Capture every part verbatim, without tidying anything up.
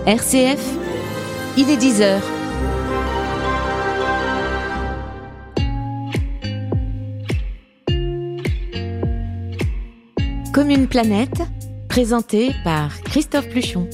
R C F, il est dix heures. Comme une planète, présentée par Christophe Pluchon.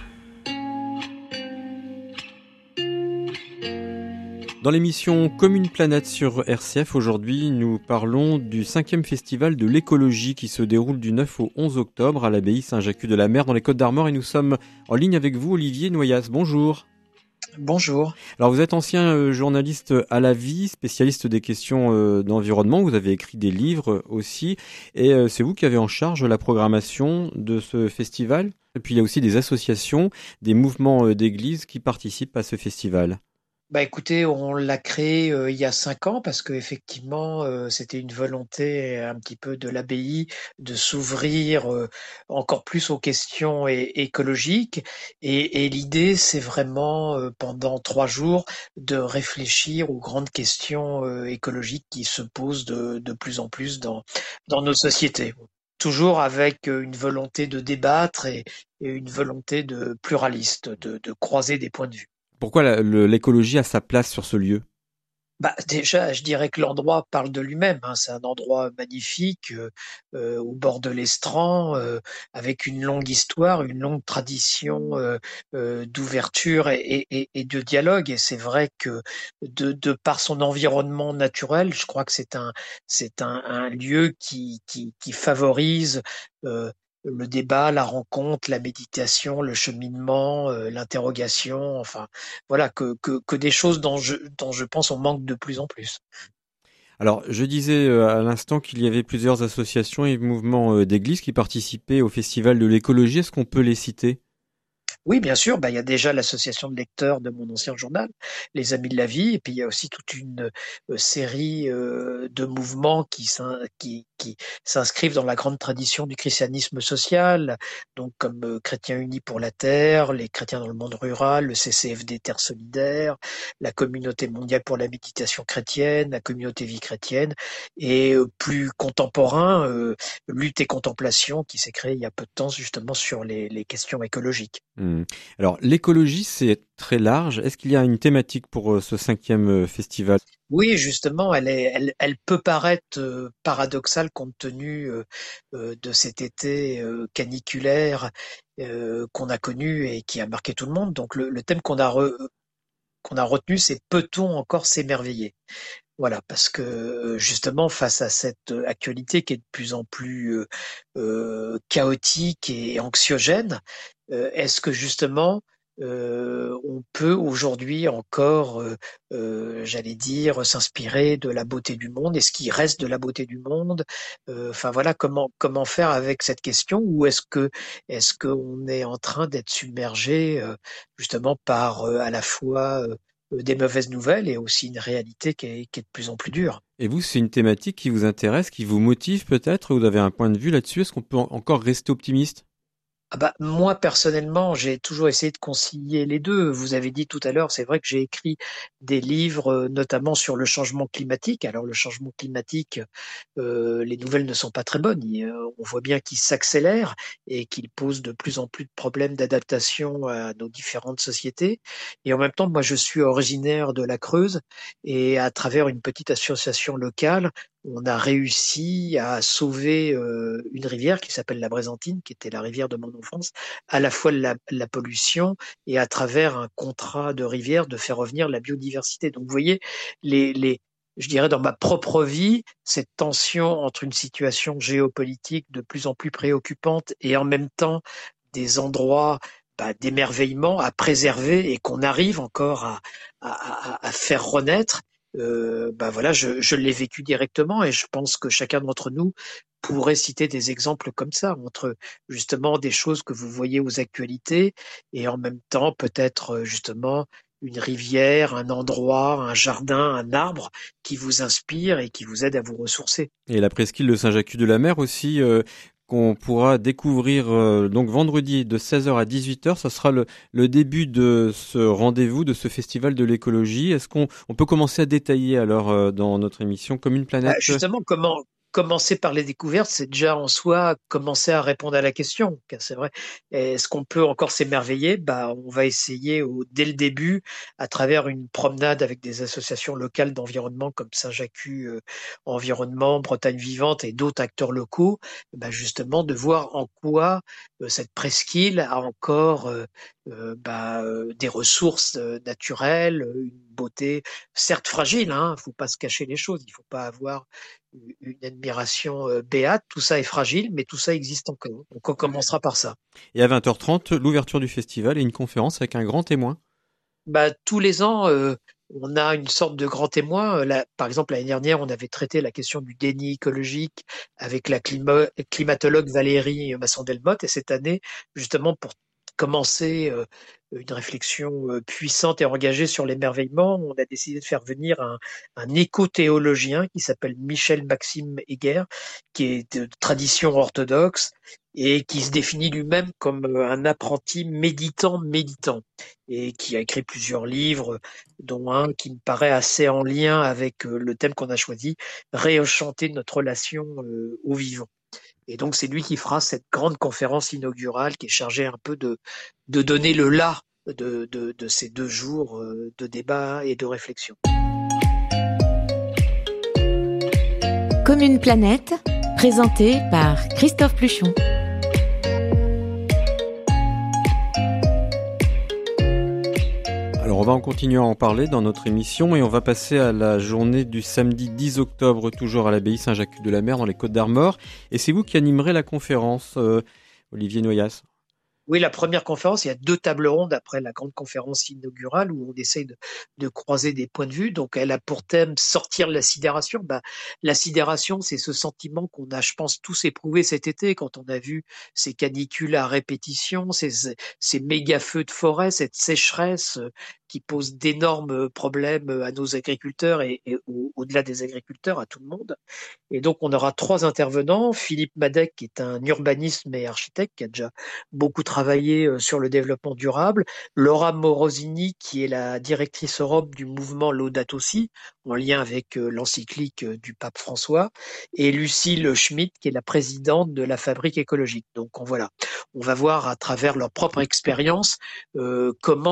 Dans l'émission Comme une planète sur R C F, aujourd'hui, nous parlons du cinquième festival de l'écologie qui se déroule du neuf au onze octobre à l'abbaye Saint-Jacques-de-la-Mer dans les Côtes-d'Armor, et nous sommes en ligne avec vous, Olivier Noyas. Bonjour. Bonjour. Alors vous êtes ancien euh, journaliste à la vie, spécialiste des questions euh, d'environnement, vous avez écrit des livres aussi, et euh, c'est vous qui avez en charge la programmation de ce festival. Et puis il y a aussi des associations, des mouvements euh, d'église qui participent à ce festival. Bah écoutez, on l'a créé euh, il y a cinq ans parce que effectivement euh, c'était une volonté un petit peu de l'abbaye de s'ouvrir euh, encore plus aux questions é- écologiques et, et l'idée c'est vraiment euh, pendant trois jours de réfléchir aux grandes questions euh, écologiques qui se posent de, de plus en plus dans dans nos sociétés. Toujours avec euh, une volonté de débattre et, et une volonté de pluraliste, de, de croiser des points de vue. Pourquoi la- le- l'écologie a sa place sur ce lieu ? Bah, déjà, je dirais que l'endroit parle de lui-même, hein. C'est un endroit magnifique, euh, euh, au bord de l'Estran, euh, avec une longue histoire, une longue tradition euh, euh, d'ouverture et, et- et- et de dialogue. Et c'est vrai que de, de par son environnement naturel, je crois que c'est un, c'est un, un lieu qui, qui, qui favorise euh, le débat, la rencontre, la méditation, le cheminement, euh, l'interrogation, enfin voilà, que, que, que des choses dont je, dont je pense on manque de plus en plus. Alors, je disais euh, à l'instant qu'il y avait plusieurs associations et mouvements euh, d'église qui participaient au festival de l'écologie. Est-ce qu'on peut les citer ? Oui, bien sûr, bah, il y a déjà l'association de lecteurs de mon ancien journal, Les Amis de la Vie, et puis il y a aussi toute une euh, série euh, de mouvements qui, s'in- qui, qui s'inscrivent dans la grande tradition du christianisme social, donc comme euh, Chrétiens Unis pour la Terre, les chrétiens dans le monde rural, le C C F D Terre Solidaire, la Communauté mondiale pour la méditation chrétienne, la Communauté vie chrétienne, et euh, plus contemporain, euh, Lutte et Contemplation, qui s'est créé il y a peu de temps justement sur les, les questions écologiques. Hmm. Alors, l'écologie, c'est très large. Est-ce qu'il y a une thématique pour euh, ce cinquième euh, festival ? Oui, justement, elle est, elle, elle peut paraître euh, paradoxale compte tenu euh, euh, de cet été euh, caniculaire euh, qu'on a connu et qui a marqué tout le monde. Donc le, le thème qu'on a re- qu'on a retenu, c'est peut-on encore s'émerveiller? Voilà, parce que euh, justement, face à cette euh, actualité qui est de plus en plus euh, euh, chaotique et anxiogène, euh, est-ce que justement euh, on peut aujourd'hui encore, euh, euh, j'allais dire, s'inspirer de la beauté du monde? Est-ce qu'il reste de la beauté du monde? Euh, Enfin voilà, comment comment faire avec cette question? Ou est-ce que est-ce qu'on est en train d'être submergé euh, justement par euh, à la fois euh, euh, des mauvaises nouvelles et aussi une réalité qui est, qui est de plus en plus dure. Et vous, c'est une thématique qui vous intéresse, qui vous motive peut-être ? Vous avez un point de vue là-dessus ? Est-ce qu'on peut en- encore rester optimiste ? Ah bah, moi, personnellement, j'ai toujours essayé de concilier les deux. Vous avez dit tout à l'heure, c'est vrai que j'ai écrit des livres, euh, notamment sur le changement climatique. Alors, le changement climatique, euh, les nouvelles ne sont pas très bonnes. Il, euh, on voit bien qu'il s'accélère et qu'il pose de plus en plus de problèmes d'adaptation à nos différentes sociétés. Et en même temps, moi, je suis originaire de la Creuse et à travers une petite association locale, on a réussi à sauver euh, une rivière qui s'appelle la Brézentine, qui était la rivière de mon enfance, à la fois de la, la pollution et à travers un contrat de rivière de faire revenir la biodiversité. Donc vous voyez, les, les, je dirais dans ma propre vie, cette tension entre une situation géopolitique de plus en plus préoccupante et en même temps des endroits bah, d'émerveillement à préserver et qu'on arrive encore à, à, à, à faire renaître, euh, bah voilà, je, je l'ai vécu directement et je pense que chacun d'entre nous pourrait citer des exemples comme ça, entre justement des choses que vous voyez aux actualités et en même temps peut-être euh, justement une rivière, un endroit, un jardin, un arbre qui vous inspire et qui vous aide à vous ressourcer. Et la presqu'île de Saint-Jacques-de-la-Mer aussi, euh, qu'on pourra découvrir euh, donc vendredi de seize heures à dix-huit heures. Ça sera le, le début de ce rendez-vous, de ce festival de l'écologie. Est-ce qu'on on peut commencer à détailler alors euh, dans notre émission Comme une Bah, planète ? justement, comment commencer par les découvertes, c'est déjà en soi commencer à répondre à la question. Car c'est vrai, est-ce qu'on peut encore s'émerveiller? Bah, on va essayer au, dès le début, à travers une promenade avec des associations locales d'environnement comme Saint-Jacques euh, Environnement, Bretagne Vivante et d'autres acteurs locaux, bah, justement de voir en quoi euh, cette presqu'île a encore euh, euh, bah, euh, des ressources euh, naturelles, euh, une beauté certes fragile, hein, faut pas se cacher les choses, il faut pas avoir u- une admiration euh, béate, tout ça est fragile, mais tout ça existe encore. Donc on commencera par ça. Et à vingt heures trente, l'ouverture du festival et une conférence avec un grand témoin. Bah, tous les ans, euh, on a une sorte de grand témoin. Euh, là, par exemple, l'année dernière, on avait traité la question du déni écologique avec la clima- climatologue Valérie Masson-Delmotte. Et cette année, justement, pour commencer euh, une réflexion euh, puissante et engagée sur l'émerveillement, on a décidé de faire venir un, un éco-théologien qui s'appelle Michel Maxime Heger, qui est de tradition orthodoxe et qui se définit lui-même comme euh, un apprenti méditant méditant et qui a écrit plusieurs livres, dont un qui me paraît assez en lien avec euh, le thème qu'on a choisi, réenchanter notre relation euh, au vivant. Et donc c'est lui qui fera cette grande conférence inaugurale qui est chargée un peu de, de donner le là de, de, de ces deux jours euh, de débat et de réflexion. Comme une planète, présenté par Christophe Pluchon. Alors on va en continuer à en parler dans notre émission et on va passer à la journée du samedi dix octobre, toujours à l'abbaye Saint-Jacques-de-la-Mer dans les Côtes-d'Armor. Et c'est vous qui animerez la conférence, euh, Olivier Noyas. Oui, la première conférence, il y a deux tables rondes après la grande conférence inaugurale où on essaye de, de croiser des points de vue. Donc, elle a pour thème sortir de la sidération. Bah, la sidération, c'est ce sentiment qu'on a, je pense, tous éprouvé cet été quand on a vu ces canicules à répétition, ces, ces méga feux de forêt, cette sécheresse euh, qui pose d'énormes problèmes à nos agriculteurs et, et au- au-delà des agriculteurs, à tout le monde. Et donc, on aura trois intervenants. Philippe Madec, qui est un urbaniste et architecte, qui a déjà beaucoup travaillé euh, sur le développement durable. Laura Morosini, qui est la directrice Europe du mouvement Laudato Si, en lien avec euh, l'encyclique euh, du pape François. Et Lucille Schmitt, qui est la présidente de la Fabrique écologique. Donc, on, voilà, on va voir à travers leur propre expérience euh, comment